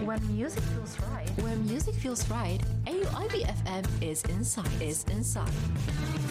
When music feels right. Where music feels right, AUIB FM is inside.